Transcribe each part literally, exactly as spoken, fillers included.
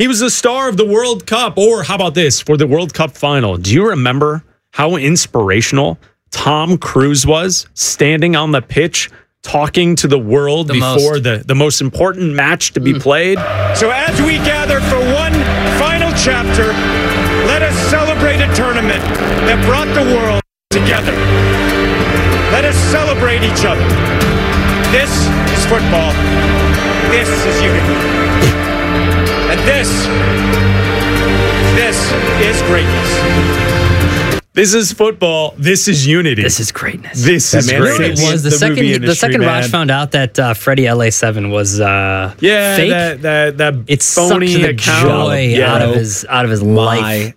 He was the star of the World Cup. Or how about this? For the World Cup final, do you remember how inspirational Tom Cruise was standing on the pitch talking to the world the before most. the, the most important match to be mm. played? So as we gather for one final chapter, let us celebrate a tournament that brought the world together. Let us celebrate each other. This is football. This is unity. And this, this is greatness. This is football. This is unity. This is greatness. This that is man greatness. It was the, the second. industry, The second man. Raj found out that uh, Freddie L A seven was uh, yeah, fake. that that that it phony sucked the account. joy yeah. out of his out of his My life.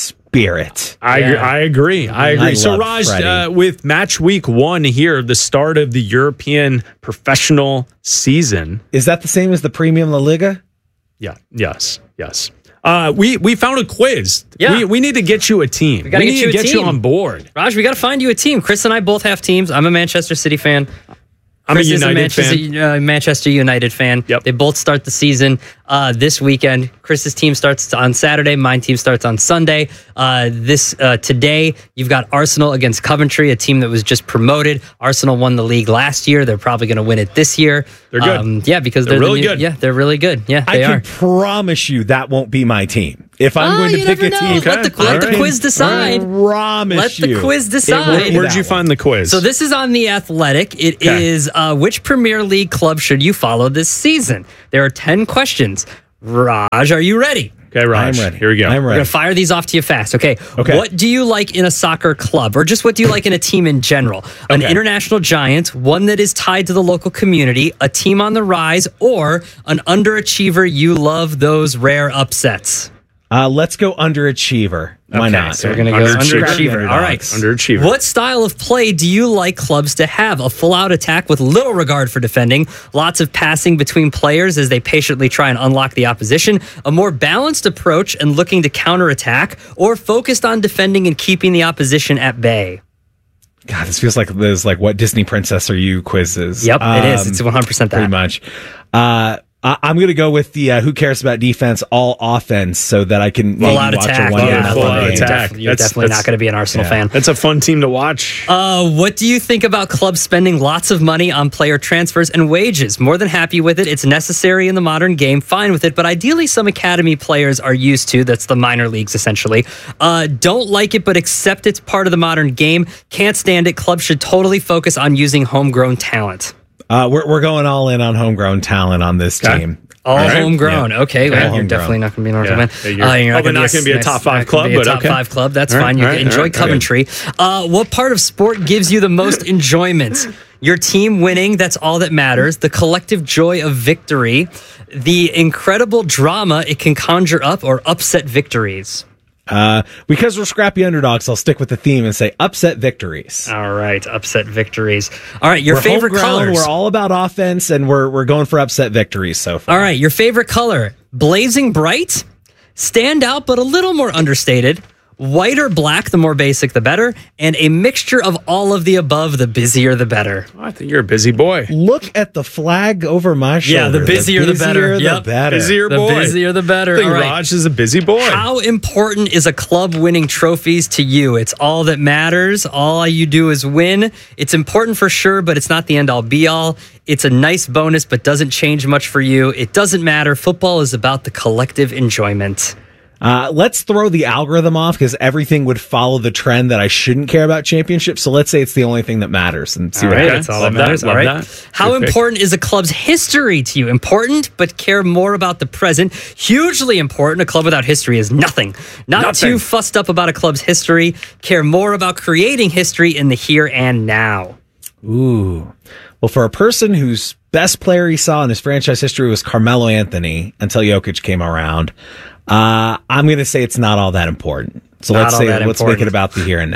spirit. I Yeah. I agree. I agree. I so love Raj, Freddie. uh, with match week one here, the start of the European professional season. Is that the same as the Premium La Liga? Yeah. Yes. Yes. Uh, we we found a quiz. Yeah. We, we need to get you a team. We, gotta need get you to a get you team. on board. Raj, we got to find you a team. Chris and I both have teams. I'm a Manchester City fan. I'm Chris a is United Manchester, fan. Uh, Manchester United fan. Yep. They both start the season uh, this weekend. Chris's team starts on Saturday. Mine team starts on Sunday. Uh, this uh, today, you've got Arsenal against Coventry, a team that was just promoted. Arsenal won the league last year. They're probably going to win it this year. They're good. Um, yeah, because They're they're, the really new- good. Yeah, they're really good. Yeah, I they can are. promise you that won't be my team. If I'm Oh, going to you pick never a know. team, Let the, Okay. let the All right. quiz decide. I promise Let the you. quiz it decide. won't be Where'd that you one. find the quiz? So this is on The Athletic. It Okay. is uh, which Premier League club should you follow this season? There are ten questions. Raj, are you ready? okay, Raj. I'm ready. Here we go. I'm We're ready. going to fire these off to you fast, okay? Okay. What do you like in a soccer club? Or just what do you like in a team in general? An Okay. international giant, one that is tied to the local community, a team on the rise, or an underachiever you love those rare upsets? Uh, let's go underachiever. Why Okay, not? so we're going to go Underachiever. underachiever. All right. Underachiever. What style of play do you like clubs to have? A full-out attack with little regard for defending, lots of passing between players as they patiently try and unlock the opposition, a more balanced approach and looking to counterattack, or focused on defending and keeping the opposition at bay? God, this feels like those like what Disney princess are you quizzes. Yep, it is. Um, It's one hundred percent that. pretty much. Uh, I- I'm going to go with the uh, who cares about defense, all offense, so that I can maybe Full out watch attack. a one Yeah, game full out game. attack. Def- you're That's- definitely that's- not going to be an Arsenal yeah. fan. That's a fun team to watch. Uh, what do you think about clubs spending lots of money on player transfers and wages? More than happy with it. It's necessary in the modern game. Fine with it. But ideally, some academy players are used to. That's the minor leagues, essentially. Uh, don't like it, but accept it's part of the modern game. Can't stand it. Clubs should totally focus on using homegrown talent. Uh, we're we're going all in on homegrown talent on this Okay. team. All right. homegrown. Yeah. Okay, well, you're homegrown. definitely not going to be an Arsenal Yeah. fan. Yeah, you're Uh, probably not gonna be a s- top five not gonna club, be a but top okay. five club. That's All right, fine. You all right, enjoy all right, Coventry. Uh, what part of sport gives you the most enjoyment? Your team winning, that's all that matters. The collective joy of victory. The incredible drama it can conjure up or upset victories. Uh, because we're scrappy underdogs, I'll stick with the theme and say upset victories. All right, upset victories. All right, your we're favorite home ground, colors. We're all about offense, and we're we're going for upset victories so far. All right, your favorite color. Blazing bright, stand out but a little more understated. White or black, the more basic, the better. And a mixture of all of the above, the busier, the better. I think you're a busy boy. Look at the flag over my Yeah, shoulder. the busier the better. The Yep. better. Busier The boy. busier, the better. I think All right. Raj is a busy boy. How important is a club winning trophies to you? It's all that matters. All you do is win. It's important for sure, but it's not the end all be all. It's a nice bonus, but doesn't change much for you. It doesn't matter. Football is about the collective enjoyment. Uh, let's throw the algorithm off because everything would follow the trend that I shouldn't care about championships. So let's say it's the only thing that matters and see All what right, happens. that's all Love that that, matters. love All right. that. How Good pick. important is a club's history to you? Important, but care more about the present. Hugely important. A club without history is nothing. Not Nothing. too fussed up about a club's history. Care more about creating history in the here and now. Ooh. Well, for a person whose best player he saw in his franchise history was Carmelo Anthony until Jokic came around, uh, I'm going to say it's not all that important. So Not let's all say that let's make important. it about the here and now.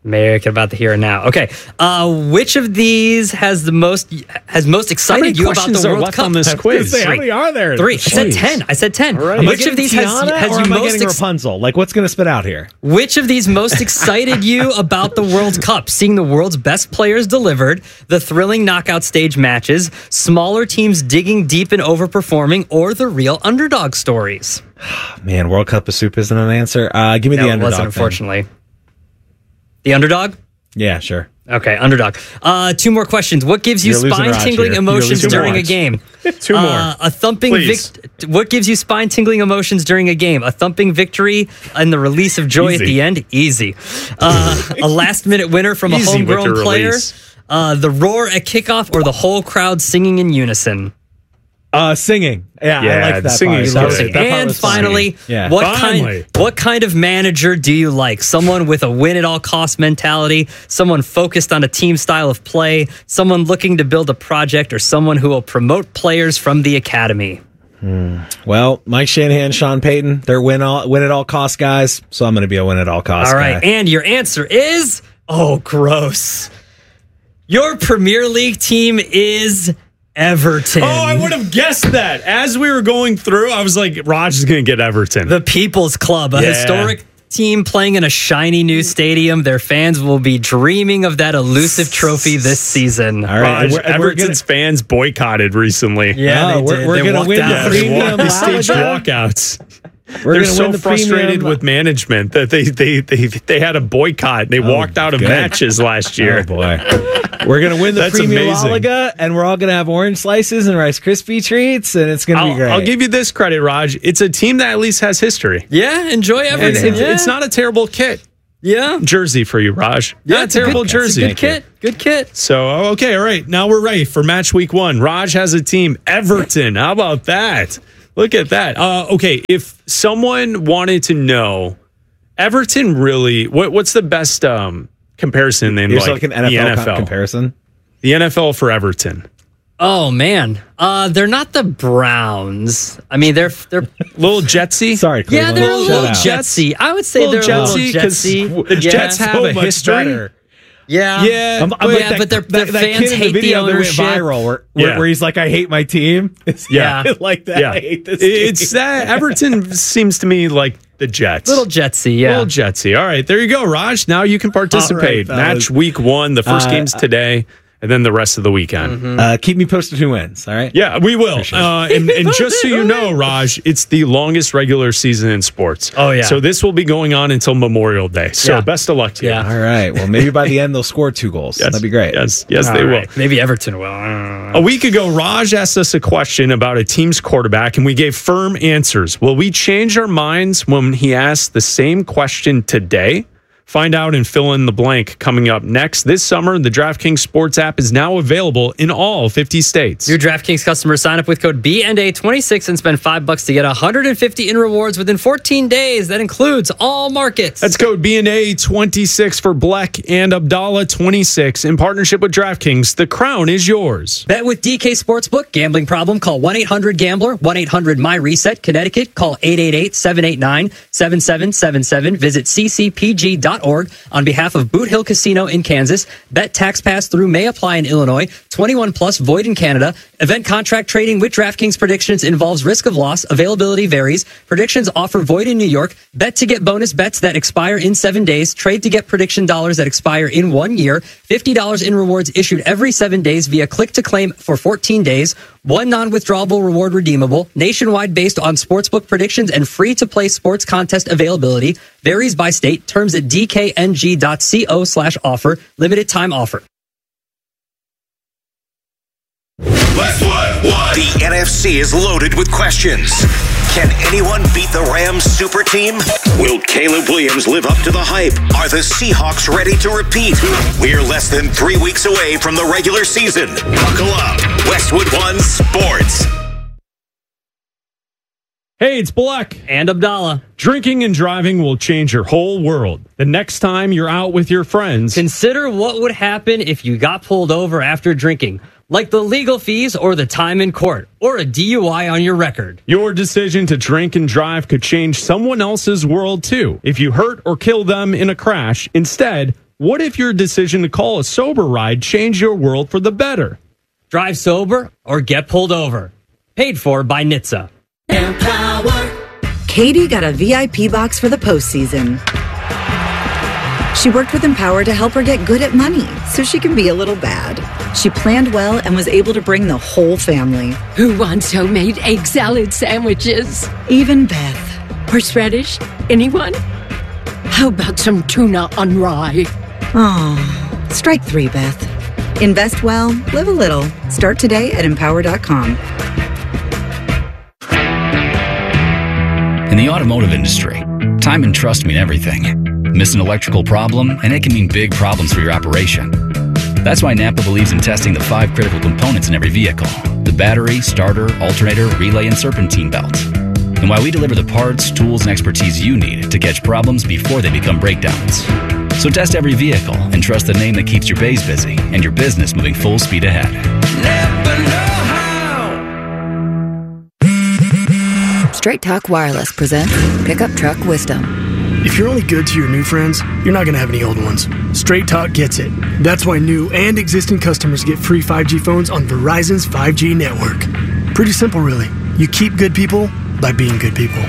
America about to hear it now. Okay, uh, which of these has the most has most excited you about the are World left Cup? on this quiz? Say, how many are there? Three. I said Jeez. ten. I said ten. Right. Which of these has, Tiana, has or you am I most getting ex- Rapunzel? Like, what's going to spit out here? Which of these most excited you about the World Cup? Seeing the world's best players delivered, the thrilling knockout stage matches, smaller teams digging deep and overperforming, or the real underdog stories? Man, World Cup of soup isn't an answer. Uh, give me No, the it underdog. wasn't, unfortunately. The underdog? Yeah, sure. Okay, underdog. Uh, two more questions. What gives you You're losing Raj spine-tingling here. You're emotions losing during a Raj. game? Two more. Uh, a thumping Please. vic- What gives you spine-tingling emotions during a game? A thumping victory and the release of joy Easy. at the end? Easy. Uh, a last-minute winner from Easy a with homegrown the player? release. Uh, the roar at kickoff or the whole crowd singing in unison? Uh, singing. Yeah, Yeah, I like the that singing part. is That was- good. that part And was funny. finally, Yeah. what Finally. kind what kind of manager do you like? Someone with a win at all cost mentality, someone focused on a team style of play, someone looking to build a project, or someone who will promote players from the academy? Well, Mike Shanahan, Sean Payton, they're win all win at all cost guys, so I'm going to be a win at all cost All right, guy. and your answer is oh, gross. Your Premier League team is Everton. Oh, I would have guessed that. As we were going through, I was like, Raj is going to get Everton. The People's Club, a Yeah. historic team playing in a shiny new stadium. Their fans will be dreaming of that elusive trophy this season. All right, Raj, and we're, and we're Everton's fans boycotted recently. Yeah, Oh, they we're- did. we're They gonna walked win the out. They, walked, Premium they staged Malaga? walkouts. We're They're gonna so win the frustrated premium- with management that they they they, they had a boycott. They walked out of good. matches last year. Oh boy, we're gonna win the That's Premium amazing. Malaga, and we're all gonna have orange slices and Rice Krispie treats, and it's gonna be I'll, great. I'll give you this credit, Raj. It's a team that at least has history. Yeah, enjoy And Everton. it- yeah. it's not a terrible kit. Yeah. Jersey for you, Raj. Yeah, Not a it's a terrible good- jersey. Good kit. Good kit. So, okay, all right. Now we're ready for match week one. Raj has a team, Everton. How about that? Look at that. Uh, okay, if someone wanted to know, Everton really, what, what's the best um, comparison in Here's like, like an N F L, the N F L? comparison. The N F L for Everton. Oh man, uh, they're not the Browns. I mean, they're they're Little Jetsy? Sorry, yeah, Cleveland. they're a Shout little out. jetsy. I would say Little they're a Jetsy, little 'cause jetsy. the yeah. Jets have So a much history. better. Yeah, Yeah, I'm- I'm but- like yeah, that- but their- that- their that fans kid in hate the video that went ownership. viral, where, where, Yeah. where he's like, "I hate my team." Yeah. like that. yeah. I hate this. It's team. that Everton seems to me like the Jets. little jetsy. Yeah. Little Jetsy. All right, there you go, Raj. Now you can participate. All right, fellas. Match week one. The first Uh, game's today, and then the rest of the weekend. Uh, keep me posted who wins. All right. Yeah, we will. Uh, and, and just so you know, Raj, it's the longest regular season in sports. Oh, yeah. So this will be going on until Memorial Day. So Yeah. best of luck to you. Yeah. All right. Well, maybe by the end they'll score two goals. Yes. That'd be great. Yes, yes, All they right. will. Maybe Everton will. I don't know. A week ago, Raj asked us a question about a team's quarterback, and we gave firm answers. Will we change our minds when he asked the same question today? Find out and fill in the blank coming up next. This summer, the DraftKings Sports app is now available in all fifty states. New DraftKings customers sign up with code B N A twenty-six and spend five bucks to get one hundred fifty in rewards within fourteen days. That includes all markets. That's code B N A twenty-six for Black and Abdallah twenty-six in partnership with DraftKings. The crown is yours. Bet with D K Sportsbook. Gambling problem? Call one eight hundred gambler, one eight hundred my reset. Connecticut, call eight eight eight, seven eight nine, seven seven seven seven. Visit c c p g dot org on behalf of Boot Hill Casino in Kansas. Bet tax pass through may apply in Illinois. twenty-one plus void in Canada. Event contract trading with DraftKings predictions involves risk of loss. Availability varies. Predictions offer void in New York. Bet to get bonus bets that expire in seven days. Trade to get prediction dollars that expire in one year. fifty dollars in rewards issued every seven days via click to claim for fourteen days. One non-withdrawable reward redeemable. Nationwide based on sportsbook predictions and free-to-play sports contest availability. Varies by state. Terms at d k n g dot co slash offer. Limited time offer. The N F C is loaded with questions. Can anyone beat the Rams super team? Will Caleb Williams live up to the hype? Are the Seahawks ready to repeat? We're less than three weeks away from the regular season. Buckle up. Westwood One Sports. Hey, it's Black. And Abdallah. Drinking and driving will change your whole world. The next time you're out with your friends, Consider what would happen if you got pulled over after drinking, like the legal fees or the time in court, or a D U I on your record. your decision to drink and drive could change someone else's world too. If you hurt or kill them in a crash, instead, What if your decision to call a sober ride changed your world for the better? Drive sober or get pulled over. Paid for by N H T S A. Empower. Katie got a V I P box for the postseason. She worked with Empower to help her get good at money so she can be a little bad. She planned well and was able to bring the whole family. Who wants homemade egg salad sandwiches? Even Beth. Horseradish? Anyone? How about some tuna on rye? Oh, strike three, Beth. Invest well, live a little. Start today at empower dot com. In the automotive industry, time and trust mean everything. Miss an electrical problem, and it can mean big problems for your operation. That's why Napa believes in testing the five critical components in every vehicle: the battery, starter, alternator, relay, and serpentine belt. And why we deliver the parts, tools, and expertise you need to catch problems before they become breakdowns. So test every vehicle and trust the name that keeps your bays busy and your business moving full speed ahead. Napa know-how. Straight Talk Wireless presents Pickup Truck Wisdom. If you're only good to your new friends, you're not going to have any old ones. Straight Talk gets it. That's why new and existing customers get free five G phones on Verizon's five G network. Pretty simple, really. You keep good people by being good people.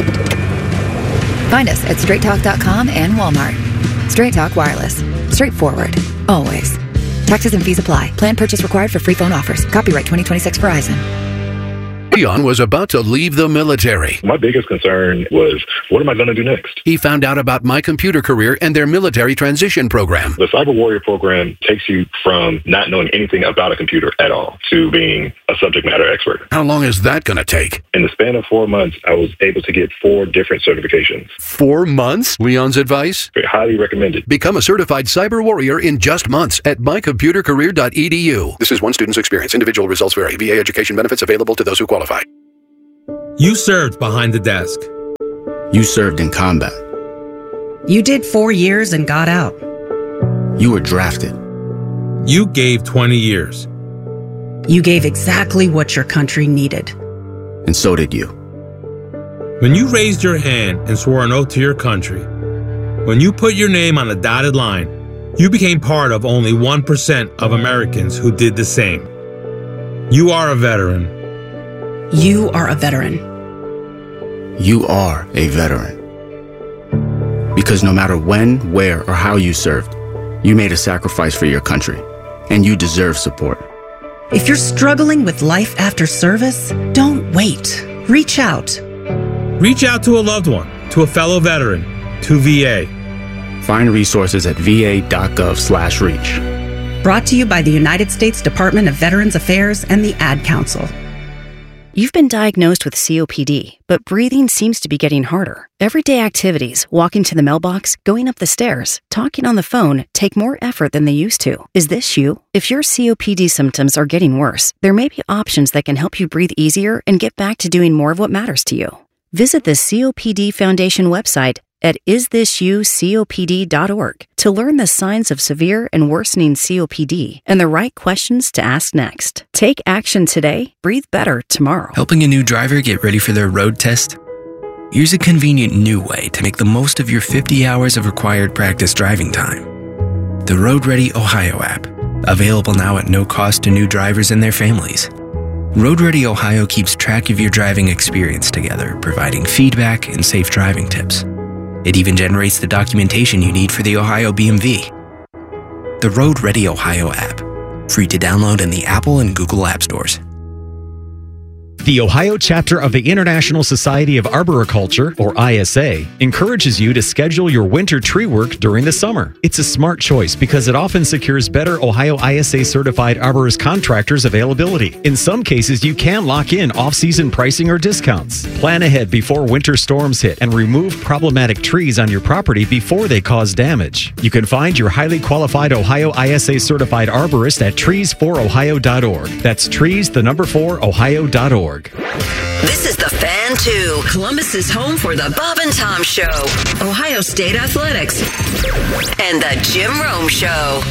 Find us at straight talk dot com and Walmart. Straight Talk Wireless. Straightforward. Always. Taxes and fees apply. Plan purchase required for free phone offers. Copyright twenty twenty-six Verizon. Leon was about to leave the military. My biggest concern was, what am I going to do next? He found out about My Computer Career and their military transition program. The Cyber Warrior program takes you from not knowing anything about a computer at all to being a subject matter expert. How long is that going to take? In the span of four months, I was able to get four different certifications. Four months? Leon's advice? Highly recommended. Become a certified cyber warrior in just months at my computer career dot e d u. This is one student's experience. Individual results vary. V A education benefits available to those who qualify. You served behind the desk. You served in combat. You did four years and got out. You were drafted. You gave twenty years. You gave exactly what your country needed. And so did you. When you raised your hand and swore an oath to your country, when you put your name on a dotted line, you became part of only one percent of Americans who did the same. You are a veteran. You are a veteran. You are a veteran. Because no matter when, where, or how you served, you made a sacrifice for your country, and you deserve support. If you're struggling with life after service, don't wait. Reach out. Reach out to a loved one, to a fellow veteran, to V A. Find resources at v a dot gov slash reach. Brought to you by the United States Department of Veterans Affairs and the Ad Council. You've been diagnosed with C O P D, but breathing seems to be getting harder. Everyday activities, walking to the mailbox, going up the stairs, talking on the phone, take more effort than they used to. Is this you? If your C O P D symptoms are getting worse, there may be options that can help you breathe easier and get back to doing more of what matters to you. Visit the C O P D Foundation website at is this you copd dot org to learn the signs of severe and worsening C O P D and the right questions to ask next. Take action today, breathe better tomorrow. Helping a new driver get ready for their road test? Here's a convenient new way to make the most of your fifty hours of required practice driving time. The Road Ready Ohio app, available now at no cost to new drivers and their families. Road Ready Ohio keeps track of your driving experience together, providing feedback and safe driving tips. It even generates the documentation you need for the Ohio B M V. The Road Ready Ohio app, free to download in the Apple and Google App Stores. The Ohio chapter of the International Society of Arboriculture, or I S A, encourages you to schedule your winter tree work during the summer. It's a smart choice because it often secures better Ohio I S A certified arborist contractors availability. In some cases, you can lock in off-season pricing or discounts. Plan ahead before winter storms hit and remove problematic trees on your property before they cause damage. You can find your highly qualified Ohio I S A certified arborist at trees for ohio dot org. That's trees, the number four, ohio dot org. This is the Fan two, Columbus's home for the Bob and Tom Show, Ohio State Athletics, and the Jim Rome Show.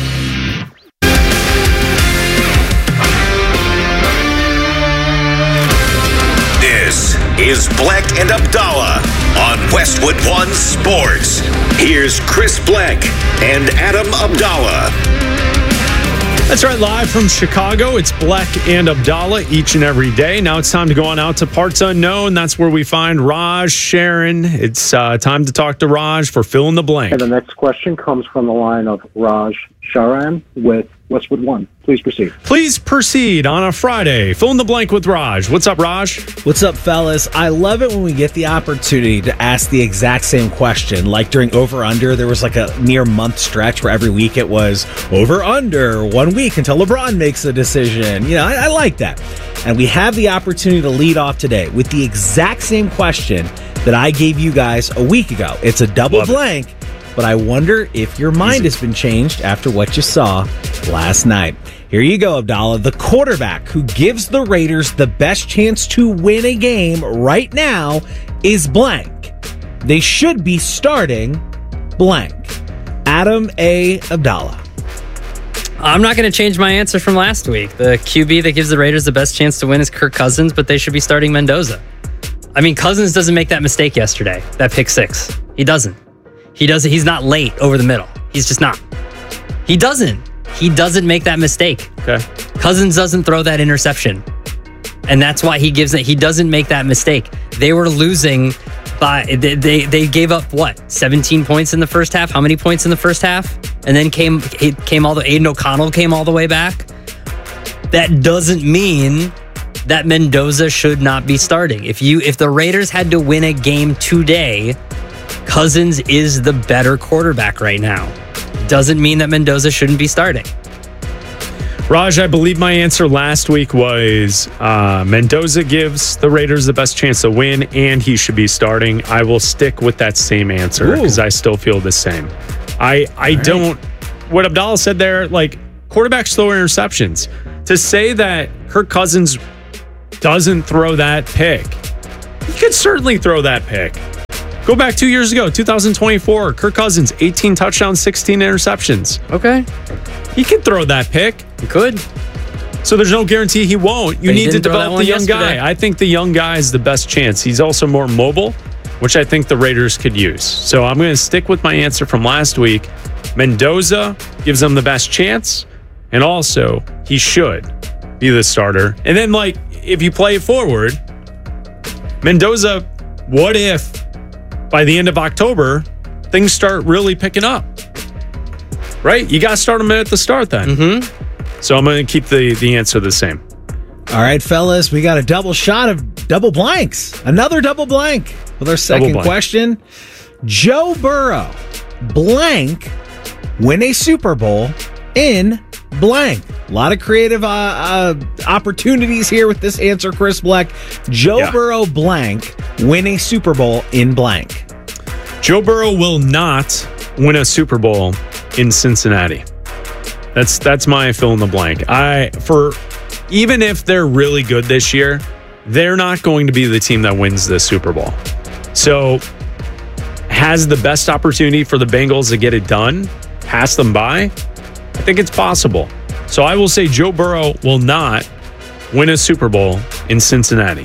This This is Bleck and Abdallah on Westwood One Sports. Here's Chris Bleck and Adam Abdallah. That's right, live from Chicago. It's Bleck and Abdallah each and every day. Now it's time to go on out to Parts Unknown. That's where we find Raj Sharon. It's uh, time to talk to Raj for Fill in the Blank. And the next question comes from the line of Raj Sharan with Westwood One. Please proceed. Please proceed on a Friday. Fill in the blank with Raj. What's up, Raj? What's up, fellas? I love it when we get the opportunity to ask the exact same question. Like during Over Under, there was like a near month stretch where every week it was Over Under, one week until LeBron makes a decision. You know, I, I like that. And we have the opportunity to lead off today with the exact same question that I gave you guys a week ago. It's a double love blank. It. But I wonder if your mind has been changed after what you saw last night. Here you go, Abdallah. The quarterback who gives the Raiders the best chance to win a game right now is blank. They should be starting blank. Adam A. Abdallah. I'm not going to change my answer from last week. The Q B that gives the Raiders the best chance to win is Kirk Cousins, but they should be starting Mendoza. I mean, Cousins doesn't make that mistake yesterday, that pick six. He doesn't. He doesn't. He's not late over the middle. He's just not. He doesn't. He doesn't make that mistake. Okay. Cousins doesn't throw that interception. And that's why he gives it. He doesn't make that mistake. They were losing by, they, they, they gave up what? seventeen points in the first half? How many points in the first half? And then came, came all the, Aiden O'Connell came all the way back. That doesn't mean that Mendoza should not be starting. If you, if the Raiders had to win a game today, Cousins is the better quarterback right now. Doesn't mean that Mendoza shouldn't be starting. Raj, I believe my answer last week was uh, Mendoza gives the Raiders the best chance to win, and he should be starting. I will stick with that same answer because I still feel the same. I I All don't. Right. What Abdallah said there, like quarterbacks throw interceptions. To say that Kirk Cousins doesn't throw that pick, he could certainly throw that pick. Go back two years ago, two thousand twenty-four, Kirk Cousins, eighteen touchdowns, sixteen interceptions. Okay. He can throw that pick. He could. So there's no guarantee he won't. You But he need to didn't throw that develop one the young yesterday. guy. I think the young guy is the best chance. He's also more mobile, which I think the Raiders could use. So I'm going to stick with my answer from last week. Mendoza gives them the best chance, and also he should be the starter. And then, like, if you play it forward, Mendoza, what if by the end of October, things start really picking up? Right? You got to start them at the start then. Mm-hmm. So I'm going to keep the, the answer the same. All right, fellas, we got a double shot of double blanks. Another double blank with our second blank. question. Joe Burrow, blank, win a Super Bowl in blank. A lot of creative uh, uh, opportunities here with this answer, Chris Bleck. Joe Yeah. Burrow, blank, win a Super Bowl in blank. Joe Burrow will not win a Super Bowl in Cincinnati. That's that's my fill in the blank. I for even if they're really good this year, they're not going to be the team that wins this Super Bowl. So has the best opportunity for the Bengals to get it done, pass them by? I think it's possible. So I will say Joe Burrow will not win a Super Bowl in Cincinnati.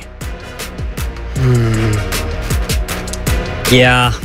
Yeah.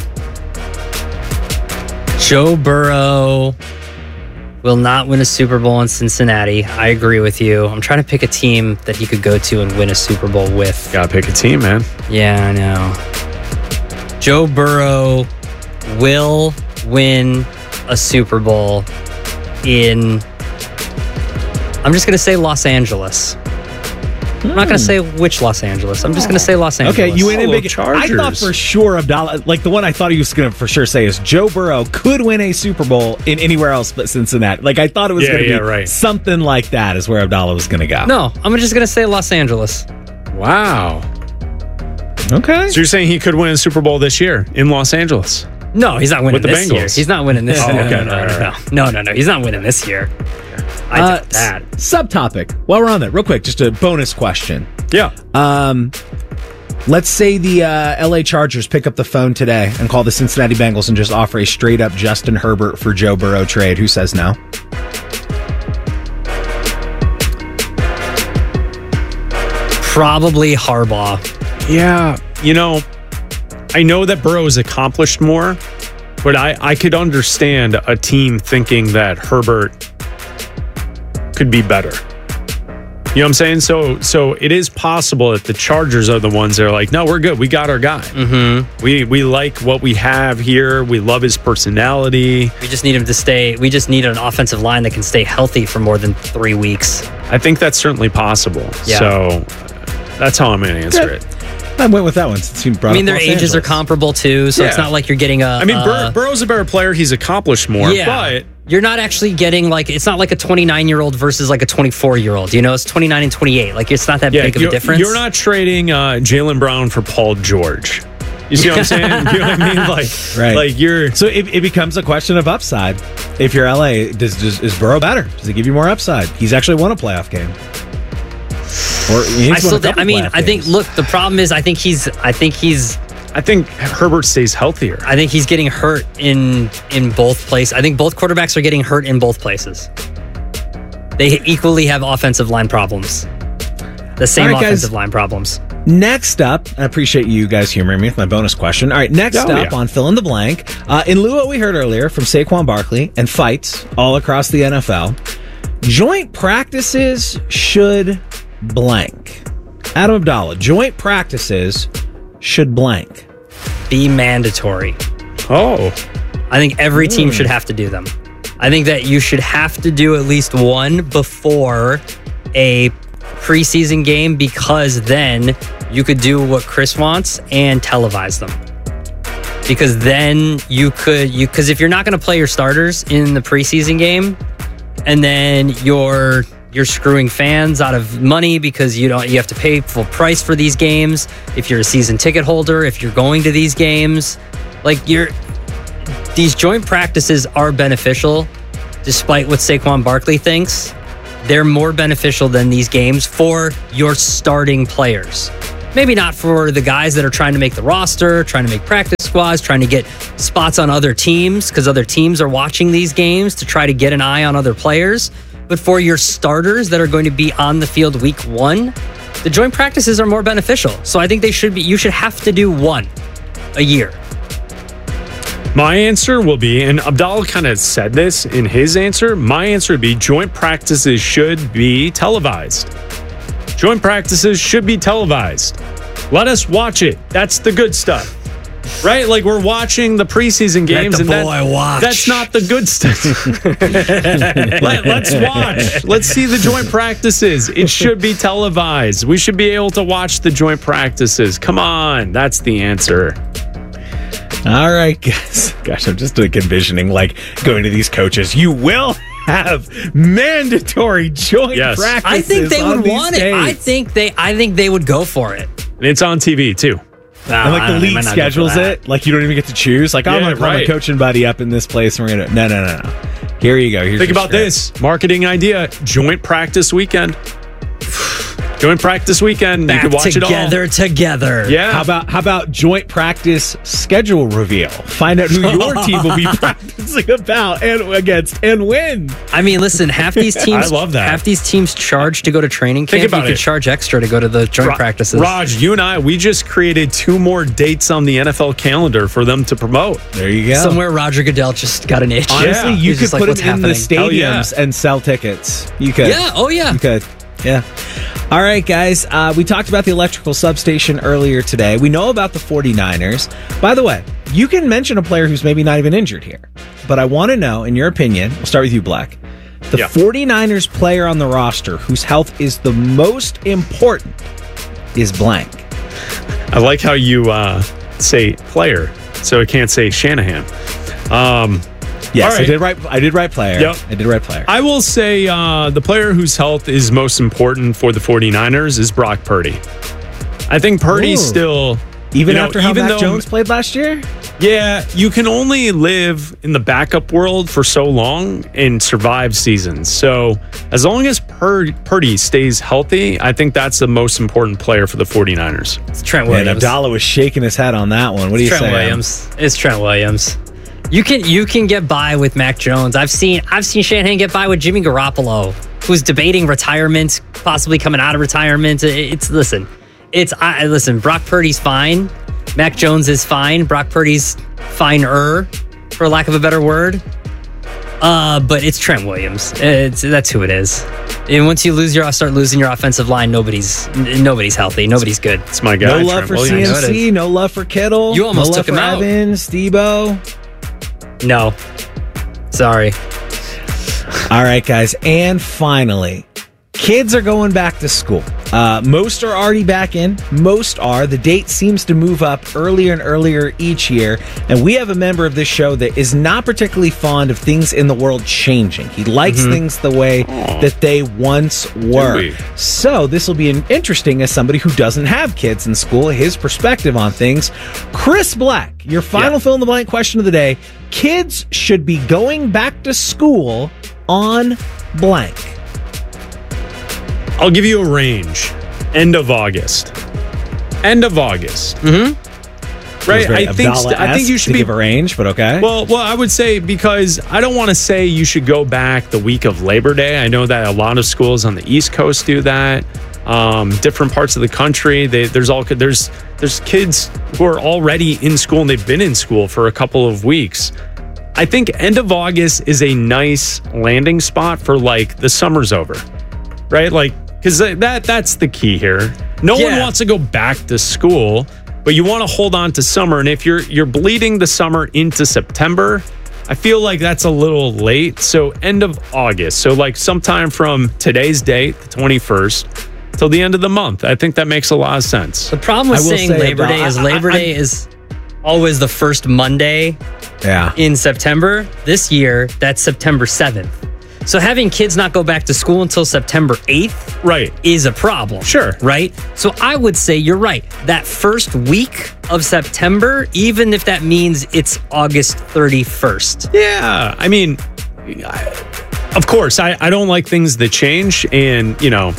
Joe Burrow will not win a Super Bowl in Cincinnati. I agree with you. I'm trying to pick a team that he could go to and win a Super Bowl with. Gotta pick a team, man. Yeah, I know. Joe Burrow will win a Super Bowl in, I'm just going to say Los Angeles. I'm not going to say which Los Angeles. I'm just going to say Los Angeles. Okay, you went in Hello, big. Chargers. I thought for sure Abdallah, like the one I thought he was going to for sure say is Joe Burrow could win a Super Bowl in anywhere else but Cincinnati. Like I thought it was Yeah, going to yeah, be right. something like that is where Abdallah was going to go. No, I'm just going to say Los Angeles. Wow. Okay. So you're saying he could win a Super Bowl this year in Los Angeles? No, he's not winning With the this year. Bengals. He's not winning this Oh, year. okay. No, no, All no, right. no, no, no, no. He's not winning this year. I Uh, doubt that. s- Subtopic. While we're on that, real quick, just a bonus question. Yeah. Um, let's say the uh, L A Chargers pick up the phone today and call the Cincinnati Bengals and just offer a straight up Justin Herbert for Joe Burrow trade. Who says no? Probably Harbaugh. Yeah, you know, I know that Burrow has accomplished more, but I, I could understand a team thinking that Herbert could be better. You know what I'm saying? So so it is possible that the Chargers are the ones that are like, no, we're good. We got our guy. Mm-hmm. We we like what we have here. We love his personality. We just need him to stay. We just need an offensive line that can stay healthy for more than three weeks. I think that's certainly possible. Yeah. So that's how I'm going to answer Good. it. I went with that one since you brought I mean, up their Los ages Angeles. are comparable too, so it's Yeah. not like you're getting a. I mean, Bur- uh, Burrow's a better player. He's accomplished more. yeah, But you're not actually getting like it's not like a twenty-nine year old versus like a twenty-four year old. You know, it's twenty-nine and twenty-eight. Like it's not that yeah, big of a you're, difference. you're not trading uh, Jaylen Brown for Paul George. You see what I'm saying? You know what I mean? Like, Right. like you're. So it, it becomes a question of upside. If you're L A, does, does is Burrow better? Does it give you more upside? He's actually won a playoff game. Or he's I won still. a Think, couple I mean, playoff I think. games. Look, the problem is, I think he's. I think he's. I think Herbert stays healthier. I think he's getting hurt in in both places. I think both quarterbacks are getting hurt in both places. They equally have offensive line problems. The same All right, guys. offensive line problems. Next up, I appreciate you guys humoring me with my bonus question. All right, next Oh, up yeah. on Fill in the Blank, uh, in lieu of what we heard earlier from Saquon Barkley and fights all across the N F L, joint practices should blank. Adam Abdallah, joint practices should blank. Be mandatory. Oh. I think every team Mm. should have to do them. I think that you should have to do at least one before a preseason game because then you could do what Chris wants and televise them. Because then you could you because if you're not going to play your starters in the preseason game and then you're you're screwing fans out of money because you don't you have to pay full price for these games. If you're a season ticket holder, if you're going to these games, like you're these joint practices are beneficial, despite what Saquon Barkley thinks. They're more beneficial than these games for your starting players. Maybe not for the guys that are trying to make the roster, trying to make practice squads, trying to get spots on other teams because other teams are watching these games to try to get an eye on other players. But for your starters that are going to be on the field week one, the joint practices are more beneficial. So I think they should be. You should have to do one a year. My answer will be, and Abdallah kind of said this in his answer, my answer would be joint practices should be televised. Joint practices should be televised. Let us watch it. That's the good stuff. Right? Like we're watching the preseason games the and that, boy watch. that's not the good stuff. Let, let's watch. Let's see the joint practices. It should be televised. We should be able to watch the joint practices. Come on. That's the answer. All right, guys. Gosh, I'm just like envisioning like going to these coaches. You will have mandatory joint Yes. practices. I think they on would these want it. days. I think they. I think they would go for it. And it's on T V too. Nah, And like I the don't- they league might not go for schedules that. it, like you don't even get to choose. Like, oh, I'm Yeah, gonna call my right. coaching buddy up in this place, and we're gonna. No, no, no, no. Here you go. Here's Think your about script. this marketing idea: joint practice weekend. Joint practice weekend. Back you can watch together, it together. all. Yeah. How about how about joint practice schedule reveal? Find out who your team will be practicing about and against and when. I mean, listen, half these teams. I love that. Half these teams charge to go to training Think camp. about You could it. charge extra to go to the joint Ra- practices. Raj, you and I, we just created two more dates on the N F L calendar for them to promote. There you go. Somewhere Roger Goodell just got an itch. Honestly, Yeah. you He's could just like, put "What's them in the happening?" Hell yeah. stadiums and sell tickets. You could. Yeah. Oh yeah. You could. Yeah. All right, guys. Uh, we talked about the electrical substation earlier today. We know about the 49ers. By the way, you can mention a player who's maybe not even injured here. But I want to know, in your opinion, we'll start with you, Black. The Yeah. 49ers player on the roster whose health is the most important is blank. I like how you uh, say player, so it can't say Shanahan. Um, Yes, all right. I did right. I did right player. Yep. I did right player. I will say uh, the player whose health is most important for the 49ers is Brock Purdy. I think Purdy's Ooh. still... even you know, after how even Mac though- Jones played last year? Yeah, you can only live in the backup world for so long and survive seasons. So as long as Pur- Purdy stays healthy, I think that's the most important player for the 49ers. It's Trent Man, Williams. Abdallah was shaking his head on that one. What do you Trent say? Williams. It's Trent Williams. You can you can get by with Mac Jones. I've seen I've seen Shanahan get by with Jimmy Garoppolo, who's debating retirement, possibly coming out of retirement. It's listen, It's I listen. Brock Purdy's fine. Mac Jones is fine. Brock Purdy's finer, for lack of a better word. Uh, but it's Trent Williams. It's that's who it is. And once you lose your start losing your offensive line, nobody's nobody's healthy. Nobody's good. It's my guy. No love Trent for Williams. C M C. No love for Kittle. You almost no took love him for out. Evans, Debo. No. Sorry. All right, guys. And finally, kids are going back to school. Uh, most are already back in. Most are. The date seems to move up earlier and earlier each year. And we have a member of this show that is not particularly fond of things in the world changing. He likes Mm-hmm. things the way that they once were. we? So this will be an interesting as somebody who doesn't have kids in school, his perspective on things. Chris Black, your final Yeah. fill in the blank question of the day. Kids should be going back to school on blank. I'll give you a range. End of August. End of August. Mm-hmm. Right. I think st- I think you should to be give a range, but okay. Well, well, I would say because I don't want to say you should go back the week of Labor Day. I know that a lot of schools on the East Coast do that. Um, different parts of the country, they, there's all there's there's kids who are already in school and they've been in school for a couple of weeks. I think end of August is a nice landing spot for like the summer's over, right? Like because that that's the key here. No Yeah. one wants to go back to school, but you want to hold on to summer. And if you're you're bleeding the summer into September, I feel like that's a little late. So end of August. So like sometime from today's date, the twenty-first, till the end of the month. I think that makes a lot of sense. The problem with I will saying say Labor about- Day is I- I- Labor I- Day is always the first Monday yeah. in September. This year, that's September seventh. So having kids not go back to school until September eighth Right. is a problem. Sure. Right? So I would say you're right. That first week of September, even if that means it's August thirty-first. Yeah. I mean, I, of course, I, I don't like things that change. And, you know,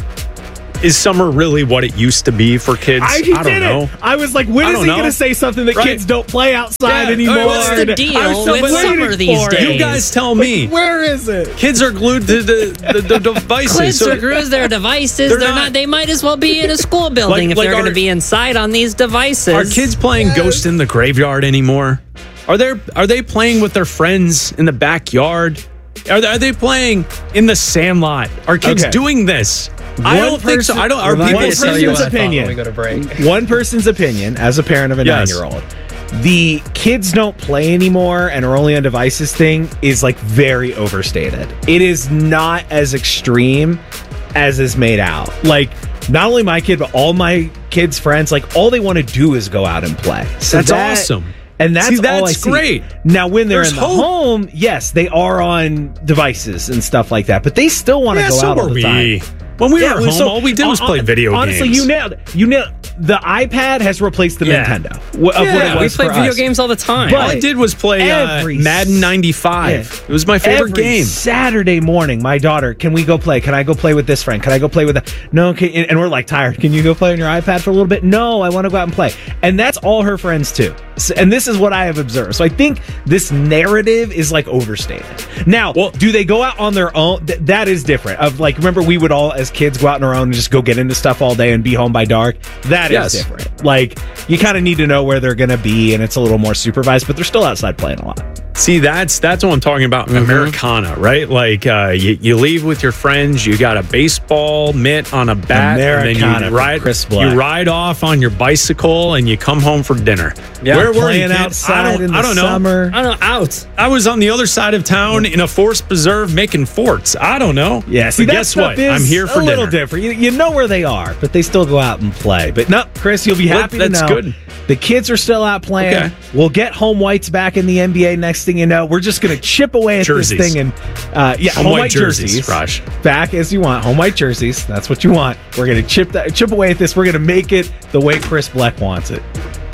is summer really what it used to be for kids? I, I don't know. I was like, when I is don't he know. going to say something that Right. kids don't play outside Yeah, anymore? what's the And deal I was so with waiting summer these for it. days? You guys tell me. Where is it? Kids are glued to the, the, the devices. Kids So- are glued to their devices. They're They're, not- not, They might as well be in a school building Like- if like they're going our- to be inside on these devices. Are kids playing Ghost in the Graveyard anymore? Are they are they playing with their friends in the backyard? Are they, are they playing in the Sandlot? Are kids Okay. doing this? I One don't think so. person- I don't. Are Remind people me to tell you serious? what I thought opinion. when we go to break. One person's opinion, as a parent of a Yes. nine-year-old, the kids don't play anymore and are only on devices thing is like very overstated. It is not as extreme as is made out. Like, not only my kid, but all my kids' friends, like all they want to do is go out and play. So That's that- awesome. And that's, See, all I that's see. great. Now, when they're There's in the hope. home, yes, they are on devices and stuff like that, but they still want to Yeah, go so out all were the we. time. When we Yeah, were well, home, so- all we did was hon- play video honestly, games. you nailed it. You nailed the iPad has replaced the Yeah. Nintendo. wh- Of Yeah, what it we was play for video us. games all the time. But all I did was play uh, every Madden ninety-five. Yeah. It was my favorite Every game. Saturday morning, my daughter, can we go play? Can I go play with this friend? Can I go play with that? No, can, and we're like tired. Can you go play on your iPad for a little bit? No, I want to go out and play. And that's all her friends too. So, and this is what I have observed. So I think this narrative is like overstated. Now, Well- do they go out on their own? Th- that is different. Of like, remember we would all as kids go out on our own and just go get into stuff all day and be home by dark. That is Yes. different. Like you kind of need to know where they're going to be, and it's a little more supervised, but they're still outside playing a lot. See, that's that's what I'm talking about. Mm-hmm. Americana, right? Like uh, you, you leave with your friends. You got a baseball mitt on a bat, and Americana then from you ride Chris Black. you ride off on your bicycle, and you come home for dinner. Yeah. Where were Playing you kid? outside I don't, in the I don't know. summer. I don't know, out. I was on the other side of town in a forest preserve making forts. I don't know. Yeah, see, But that guess stuff what? is I'm here for a little dinner. different. You, you know where they are, but they still go out and play. But no, Chris, you'll be Well, happy that's to know good. the kids are still out playing. Okay. We'll get home whites back in the N B A. Next thing you know, we're just going to chip away at Jerseys. this thing and uh, yeah, Home home, white white jerseys, jerseys, Raj. back as you want. Home white jerseys. That's what you want. We're going to chip that, chip away at this. We're going to make it the way Chris Black wants it.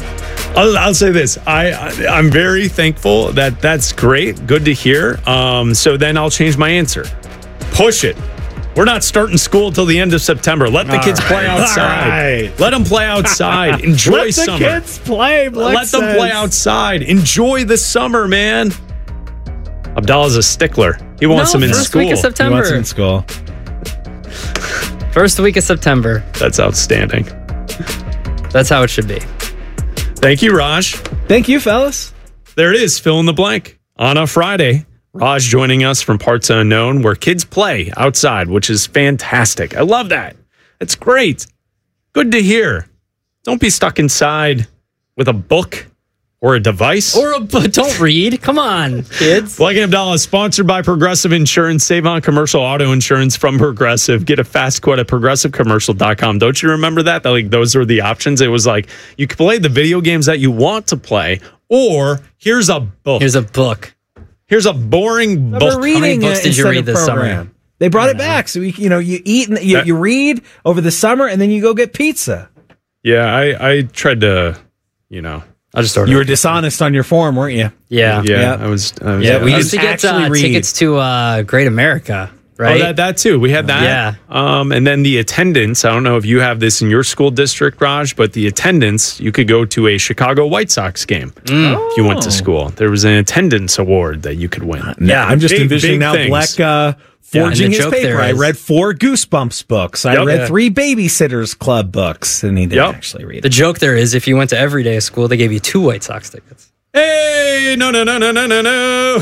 I'll, I'll say this. I, I I'm very thankful that that's great. Good to hear. Um, so then I'll change my answer. Push it. We're not starting school till the end of September. Let the All kids play right. outside. All right. Let them play outside. Enjoy Let the summer. kids play. Black Let them play says. outside. Enjoy the summer, man. Abdallah's a stickler. He wants No, them in first school. week of He September. wants him in school. First week of September. That's outstanding. That's how it should be. Thank you, Raj. Thank you, fellas. There it is, fill in the blank. On a Friday, Raj joining us from Parts Unknown, where kids play outside, which is fantastic. I love that. It's great. Good to hear. Don't be stuck inside with a book or a device. Or a, don't read. Come on, kids. Blank and Abdallah is sponsored by Progressive Insurance. Save on commercial auto insurance from Progressive. Get a fast quote at progressive commercial dot com. Don't you remember that? that? Like those were the options. It was like you could play the video games that you want to play, or here's a book. Here's a book. Here's a boring book. How many books did you read this summer? They brought it back, so we, you know, you eat and you, you read over the summer, and then you go get pizza. Yeah, I, I tried to, you know. I just ordered. You were dishonest on your form, weren't you? Yeah, yeah. Yeah. I was. I was Yeah, we I used was to get uh, tickets to uh, Great America, right? Oh, that, that too. We had that. Yeah. Um, and then the attendance. I don't know if you have this in your school district, Raj, but the attendance, you could go to a Chicago White Sox game Mm. if you went to school. There was an attendance award that you could win. Yeah, I'm just Big, envisioning big now things. Black uh, Yeah, and forging the his joke paper. there I is- read four Goosebumps books. I Yep. read Yeah. three Babysitters Club books, and he didn't Yep. actually read The it. joke there is if you went to every day of school, they gave you two White Sox tickets. Hey, no, no, no, no, no, no, no.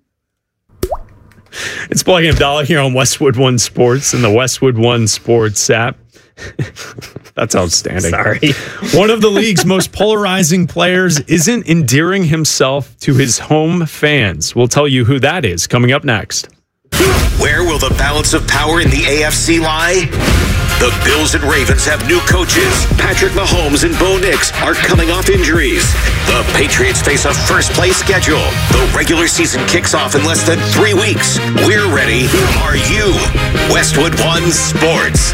It's Blank and Abdallah here on Westwood One Sports and the Westwood One Sports app. That's outstanding. Sorry. One of the league's most polarizing players isn't endearing himself to his home fans. We'll tell you who that is coming up next. Where will the balance of power in the A F C lie? The Bills and Ravens have new coaches. Patrick Mahomes and Bo Nix are coming off injuries. The Patriots face a first-place schedule. The regular season kicks off in less than three weeks. We're ready. Are you? Westwood One Sports.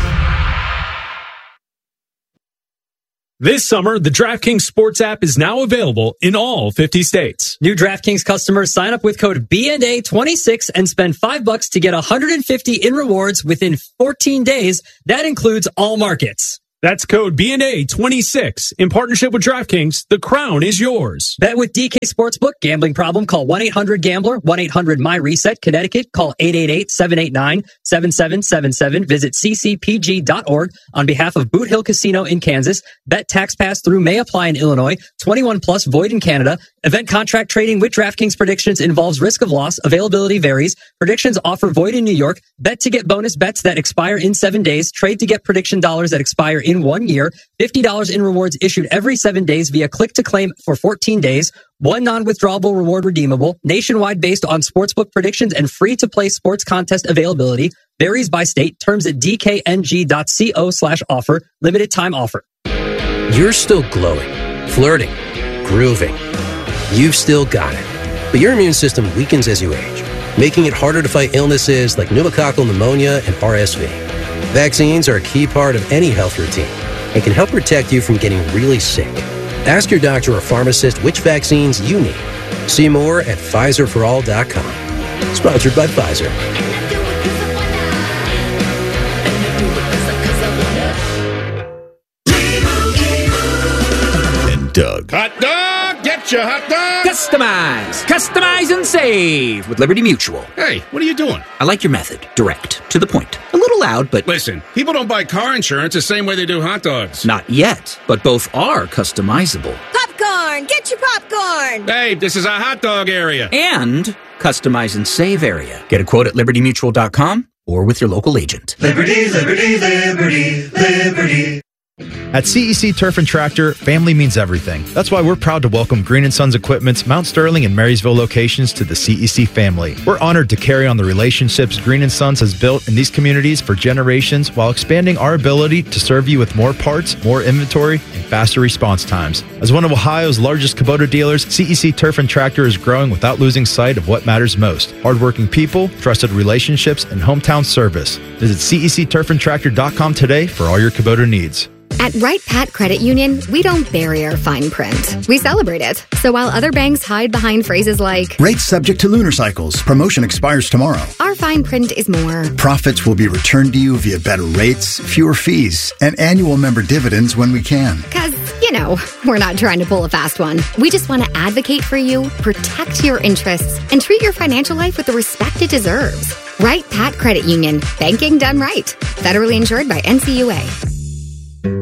This summer, the DraftKings Sports app is now available in all fifty states. New DraftKings customers sign up with code B N A twenty-six and spend five bucks to get one hundred fifty in rewards within fourteen days. That includes all markets. That's code B N A twenty-six. In partnership with DraftKings, the crown is yours. Bet with D K Sportsbook. Gambling problem? Call one eight hundred gambler, one eight hundred my reset. Connecticut, call eight eight eight, seven eight nine, seven seven seven seven. Visit c c p g dot org on behalf of Boot Hill Casino in Kansas. Bet tax pass through may apply in Illinois. twenty-one plus void in Canada. Event contract trading with DraftKings predictions involves risk of loss. Availability varies. Predictions offer void in New York. Bet to get bonus bets that expire in seven days. Trade to get prediction dollars that expire in one year. fifty dollars in rewards issued every seven days via click to claim for fourteen days. One non-withdrawable reward redeemable. Nationwide based on sportsbook predictions and free-to-play sports contest availability. Varies by state. Terms at d k n g dot co slash offer. Limited time offer. You're still glowing, flirting, grooving. You've still got it. But your immune system weakens as you age, making it harder to fight illnesses like pneumococcal pneumonia and R S V. Vaccines are a key part of any health routine and can help protect you from getting really sick. Ask your doctor or pharmacist which vaccines you need. See more at Pfizer for all dot com. Sponsored by Pfizer. And Doug. Hot dog! Get your hot dog! Customize! Customize and save with Liberty Mutual. Hey, what are you doing? I like your method. Direct. To the point. A little loud, but... Listen, people don't buy car insurance the same way they do hot dogs. Not yet, but both are customizable. Popcorn! Get your popcorn! Hey, this is a hot dog area. And customize and save area. Get a quote at liberty mutual dot com or with your local agent. Liberty, liberty, liberty, liberty. At C E C Turf and Tractor, family means everything. That's why we're proud to welcome Green and Sons Equipment's Mount Sterling and Marysville locations to the C E C family. We're honored to carry on the relationships Green and Sons has built in these communities for generations while expanding our ability to serve you with more parts, more inventory, and faster response times. As one of Ohio's largest Kubota dealers, C E C Turf and Tractor is growing without losing sight of what matters most: hardworking people, trusted relationships, and hometown service. Visit C E C turf and tractor dot com today for all your Kubota needs. At Wright Pat Credit Union, we don't bury our fine print. We celebrate it. So while other banks hide behind phrases like, rates subject to lunar cycles, promotion expires tomorrow, our fine print is more, profits will be returned to you via better rates, fewer fees, and annual member dividends when we can. Because, you know, we're not trying to pull a fast one. We just want to advocate for you, protect your interests, and treat your financial life with the respect it deserves. Wright Pat Credit Union. Banking done right. Federally insured by N C U A.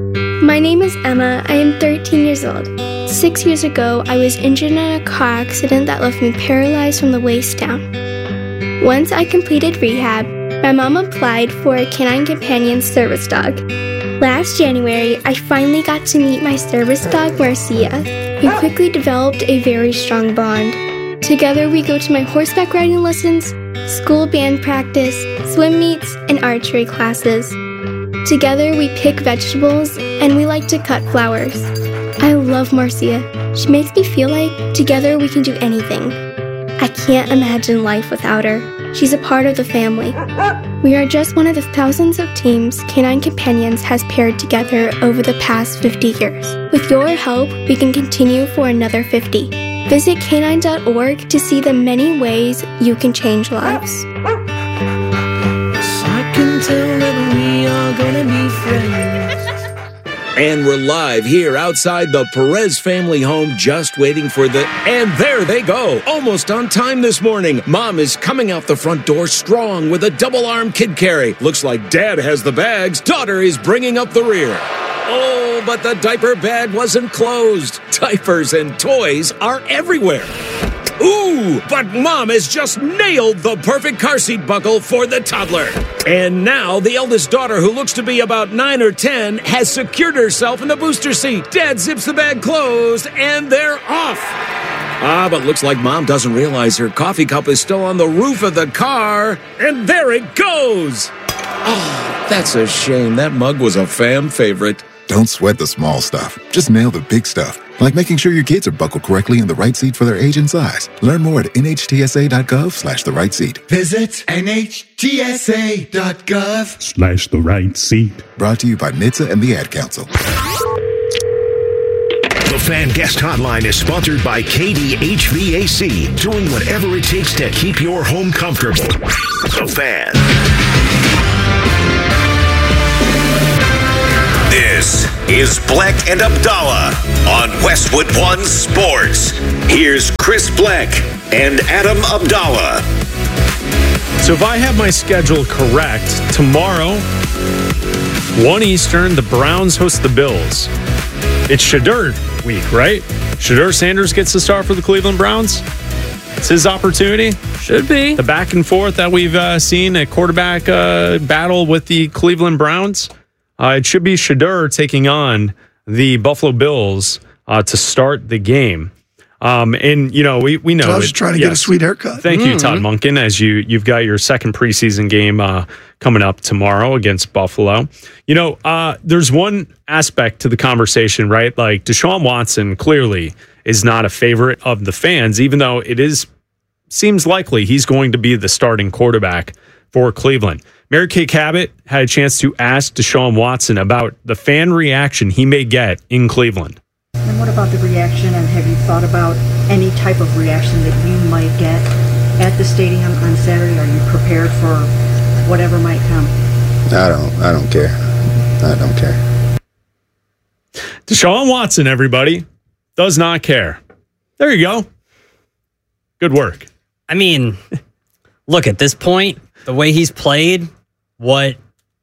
My name is Emma. I am thirteen years old. Six years ago, I was injured in a car accident that left me paralyzed from the waist down. Once I completed rehab, my mom applied for a Canine Companion service dog. Last January, I finally got to meet my service dog, Marcia. We quickly developed a very strong bond. Together, we go to my horseback riding lessons, school band practice, swim meets, and archery classes. Together, we pick vegetables, and we like to cut flowers. I love Marcia. She makes me feel like together we can do anything. I can't imagine life without her. She's a part of the family. We are just one of the thousands of teams Canine Companions has paired together over the past fifty years. With your help, we can continue for another fifty. Visit canine dot org to see the many ways you can change lives. I can tell that we are gonna be friends. And we're live here outside the Perez family home, just waiting for the... And there they go, almost on time this morning. Mom is coming out the front door strong with a double-arm kid carry. Looks like Dad has the bags. Daughter is bringing up the rear. Oh, but the diaper bag wasn't closed. Diapers and toys are everywhere. Ooh, but Mom has just nailed the perfect car seat buckle for the toddler. And now the eldest daughter, who looks to be about nine or ten, has secured herself in the booster seat. Dad zips the bag closed, and they're off. Ah, but looks like Mom doesn't realize her coffee cup is still on the roof of the car. And there it goes. Oh, that's a shame. That mug was a fam favorite. Don't sweat the small stuff. Just nail the big stuff, like making sure your kids are buckled correctly in the right seat for their age and size. Learn more at N H T S A dot gov slash the right seat. Visit N H T S A dot gov Slash the right seat. Brought to you by N H T S A and the Ad Council. The Fan Guest Hotline is sponsored by K D H V A C, doing whatever it takes to keep your home comfortable. The Fan. This is Black and Abdallah on Westwood One Sports. Here's Chris Black and Adam Abdallah. So if I have my schedule correct, tomorrow, one Eastern, the Browns host the Bills. It's Shedeur week, right? Shedeur Sanders gets the start for the Cleveland Browns. It's his opportunity. Should be. The back and forth that we've uh, seen, a quarterback uh, battle with the Cleveland Browns. Uh, it should be Shedeur taking on the Buffalo Bills uh, to start the game. Um, and, you know, we, we know. I was it, trying to yes. get a sweet haircut. Thank mm-hmm. you, Todd Monken, as you, you've got your second preseason game uh, coming up tomorrow against Buffalo. You know, uh, there's one aspect to the conversation, right? Like, Deshaun Watson clearly is not a favorite of the fans, even though it is seems likely he's going to be the starting quarterback for Cleveland. Mary Kay Cabot had a chance to ask Deshaun Watson about the fan reaction he may get in Cleveland. And what about the reaction, and have you thought about any type of reaction that you might get at the stadium on Saturday? Are you prepared for whatever might come? I don't, I don't care. I don't care. Deshaun Watson, everybody, does not care. There you go. Good work. I mean, look, at this point, the way he's played, what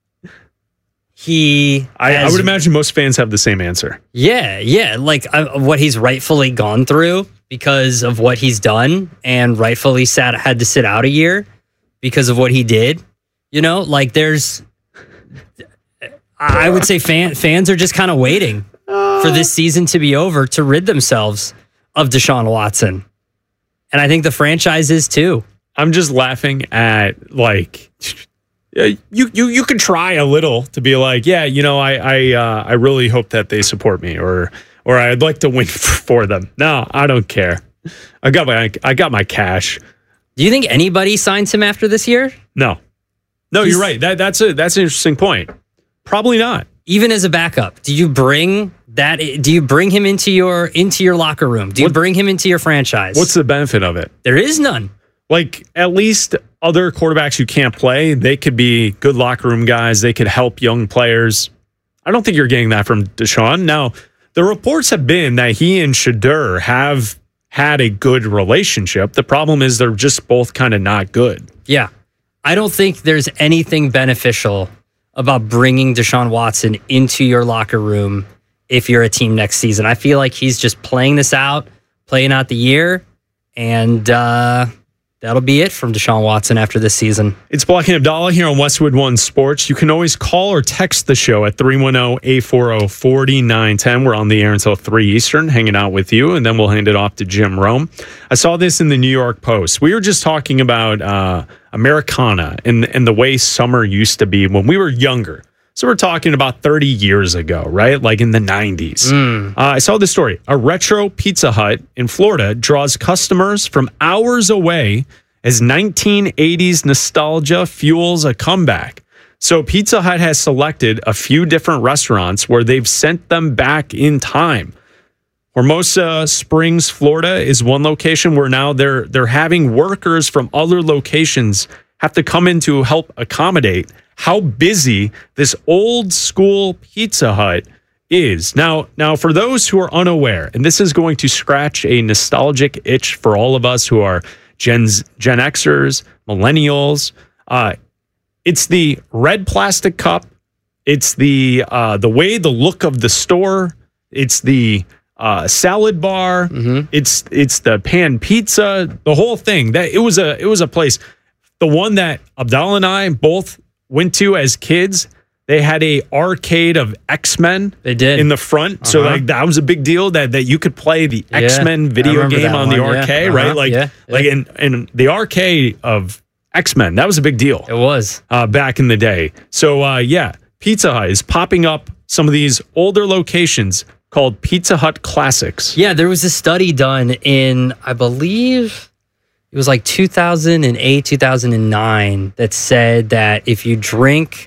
he I, has, I would imagine most fans have the same answer. Yeah, yeah. Like uh, what he's rightfully gone through because of what he's done, and rightfully sat had to sit out a year because of what he did. You know, like there's, I would say fan, fans are just kind of waiting for this season to be over to rid themselves of Deshaun Watson. And I think the franchise is too. I'm just laughing at, like, you you you can try a little to be like, yeah, you know, I I uh, I really hope that they support me, or or I'd like to win for them. No, I don't care. I got my I got my cash. Do you think anybody signs him after this year? No, no, He's, you're right. That that's a that's an interesting point. Probably not. Even as a backup, do you bring that? Do you bring him into your into your locker room? Do you what, bring him into your franchise? What's the benefit of it? There is none. Like, at least other quarterbacks who can't play, they could be good locker room guys. They could help young players. I don't think you're getting that from Deshaun. Now, the reports have been that he and Shedeur have had a good relationship. The problem is they're just both kind of not good. Yeah. I don't think there's anything beneficial about bringing Deshaun Watson into your locker room if you're a team next season. I feel like he's just playing this out, playing out the year, and uh, that'll be it from Deshaun Watson after this season. It's Black and Abdallah here on Westwood One Sports. You can always call or text the show at three one zero, eight four zero, four nine one zero. We're on the air until three Eastern, hanging out with you, and then we'll hand it off to Jim Rome. I saw this in the New York Post. We were just talking about uh, Americana and, and the way summer used to be when we were younger. So we're talking about thirty years ago, right? Like in the nineties. Mm. Uh, I saw this story. A retro Pizza Hut in Florida draws customers from hours away as nineteen eighties nostalgia fuels a comeback. So Pizza Hut has selected a few different restaurants where they've sent them back in time. Hermosa Springs, Florida is one location where now they're they're having workers from other locations have to come in to help accommodate how busy this old school Pizza Hut is. Now, now for those who are unaware, and this is going to scratch a nostalgic itch for all of us who are Gen, Gen Xers, millennials, uh, it's the red plastic cup. It's the uh, the way the look of the store. It's the uh, salad bar. Mm-hmm. It's it's the pan pizza. The whole thing. That it was a it was a place. The one that Abdallah and I both went to as kids. They had a arcade of X-Men. They did in the front, uh-huh. So like that was a big deal that, that you could play the yeah, X-Men video game on the arcade, yeah. right? Uh-huh. Like yeah, yeah. like in, in the arcade of X-Men, that was a big deal. It was uh, back in the day. So uh, yeah, Pizza Hut is popping up some of these older locations called Pizza Hut Classics. Yeah, there was a study done in, I believe. It was like two thousand eight, two thousand nine that said that if you drink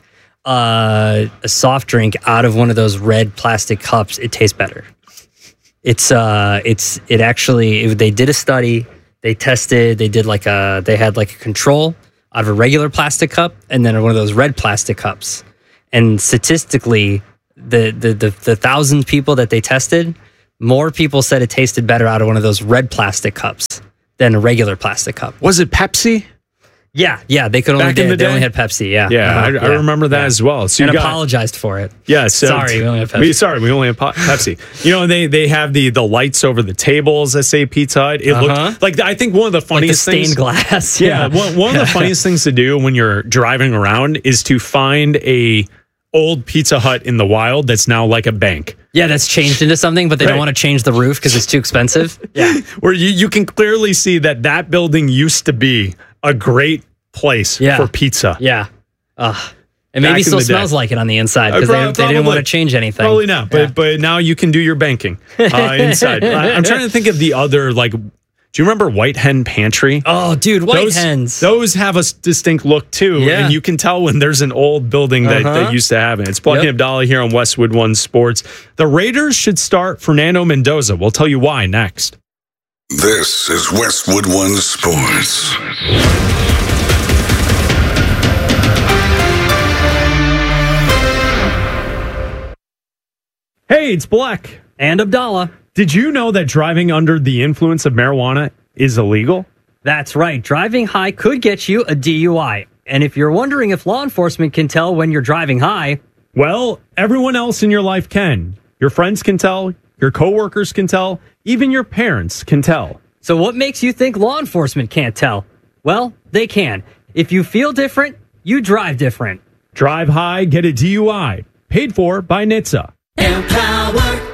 uh, a soft drink out of one of those red plastic cups, it tastes better. It's uh, it's it actually. It, they did a study. They tested. They did like a. They had like a control out of a regular plastic cup and then one of those red plastic cups. And statistically, the the the, the thousand people that they tested, more people said it tasted better out of one of those red plastic cups than a regular plastic cup. Was it Pepsi? Yeah, yeah. They could only Back in they, the they day? only had Pepsi. Yeah, Yeah, uh-huh, I, I yeah, remember that yeah. as well. So and you got, apologized for it. Yeah, so sorry, we only have Pepsi. We, sorry, we only have po- Pepsi. You know, they they have the the lights over the tables that say Pizza Hut. It Uh-huh. looked like I think one of the funniest like the things. stained glass. Yeah, Yeah, one, one of the funniest things to do when you're driving around is to find a old Pizza Hut in the wild that's now like a bank. Yeah, that's changed into something, but they Right. don't want to change the roof because it's too expensive. Yeah, Where you, you can clearly see that that building used to be a great place Yeah. for pizza. yeah. Ugh. And Back maybe in still the day. smells like it on the inside Uh, because prob- they, they didn't probably. want to change anything. Probably not, but Yeah. but now you can do your banking uh, inside. I, I'm trying to think of the other like. Do you remember White Hen Pantry? Oh, dude, White those, Hens. Those have a s- distinct look too, Yeah. and you can tell when there's an old building that, Uh-huh. that used to have it. It's Black and Yep. Abdallah here on Westwood One Sports. The Raiders should start Fernando Mendoza. We'll tell you why next. This is Westwood One Sports. Hey, it's Black and Abdallah. Did you know that driving under the influence of marijuana is illegal? That's right. Driving high could get you a D U I. And if you're wondering if law enforcement can tell when you're driving high, well, everyone else in your life can. Your friends can tell, your coworkers can tell, even your parents can tell. So what makes you think law enforcement can't tell? Well, they can. If you feel different, you drive different. Drive high, get a D U I. Paid for by N H T S A. Empower.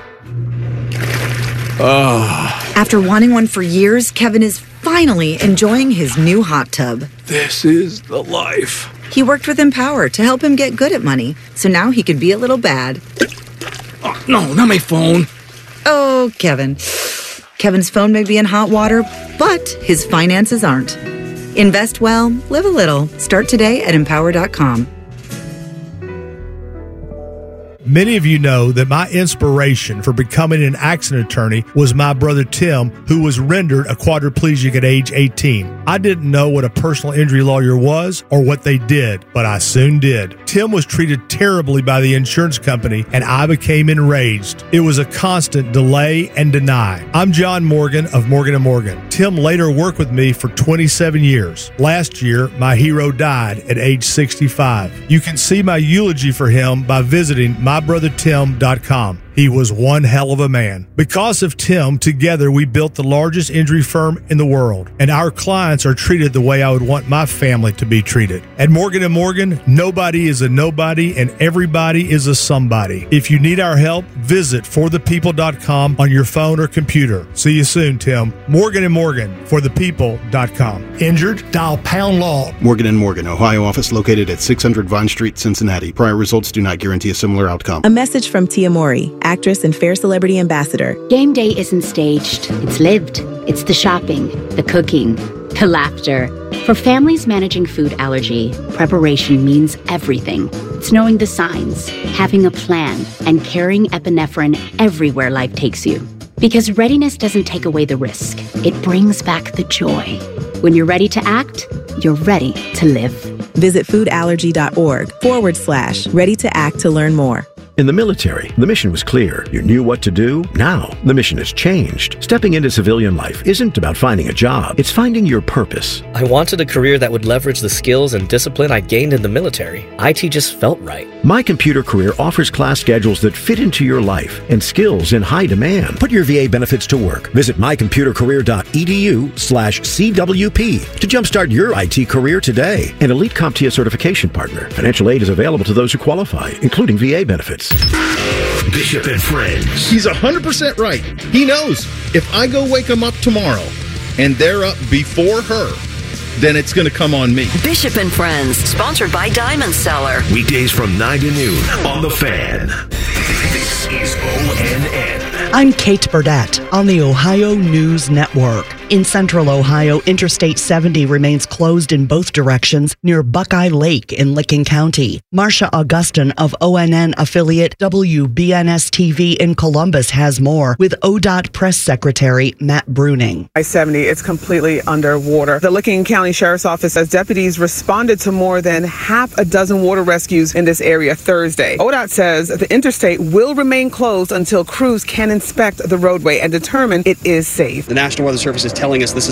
Oh. After wanting one for years, Kevin is finally enjoying his new hot tub. This is the life. He worked with Empower to help him get good at money, so now he can be a little bad. Oh, no, not my phone. Oh, Kevin. Kevin's phone may be in hot water, but his finances aren't. Invest well, live a little. Start today at empower dot com. Many of you know that my inspiration for becoming an accident attorney was my brother Tim, who was rendered a quadriplegic at age eighteen. I didn't know what a personal injury lawyer was or what they did, but I soon did. Tim was treated terribly by the insurance company, and I became enraged. It was a constant delay and deny. I'm John Morgan of Morgan and Morgan. Tim later worked with me for twenty-seven years. Last year, my hero died at age sixty-five. You can see my eulogy for him by visiting my brother tim dot com. He was one hell of a man. Because of Tim, together we built the largest injury firm in the world, and our clients are treated the way I would want my family to be treated. At Morgan and Morgan, nobody is a nobody and everybody is a somebody. If you need our help, visit for the people dot com on your phone or computer. See you soon, Tim. Morgan and Morgan, for the people dot com. Injured? Dial pound law. Morgan and Morgan, Ohio office located at six hundred Vine Street, Cincinnati. Prior results do not guarantee a similar outcome. A message from Tia Mori, actress and Fair Celebrity Ambassador. Game day isn't staged, it's lived. It's the shopping, the cooking, the laughter. For families managing food allergy, preparation means everything. It's knowing the signs, having a plan, and carrying epinephrine everywhere life takes you. Because readiness doesn't take away the risk, it brings back the joy. When you're ready to act, you're ready to live. Visit foodallergy.org forward slash ready to act to learn more. In the military, the mission was clear. You knew what to do. Now, the mission has changed. Stepping into civilian life isn't about finding a job. It's finding your purpose. I wanted a career that would leverage the skills and discipline I gained in the military. I T just felt right. My Computer Career offers class schedules that fit into your life and skills in high demand. Put your V A benefits to work. Visit my computer career dot e d u slash C W P to jumpstart your I T career today. An Elite CompTIA certification partner. Financial aid is available to those who qualify, including V A benefits. Bishop and Friends. He's one hundred percent right. He knows if I go wake them up tomorrow and they're up before her, then it's going to come on me. Bishop and Friends, sponsored by Diamond Seller. Weekdays from nine to noon on The Fan. This is O N N. I'm Kate Burdett on the Ohio News Network. In central Ohio, Interstate seventy remains closed in both directions near Buckeye Lake in Licking County. Marcia Augustin of O N N affiliate W B N S T V in Columbus has more with O D O T Press Secretary Matt Bruning. I seventy is completely underwater. The Licking County Sheriff's Office says deputies responded to more than half a dozen water rescues in this area Thursday. O D O T says the interstate will remain closed until crews can inspect the roadway and determine it is safe. The National Weather Service is telling us this is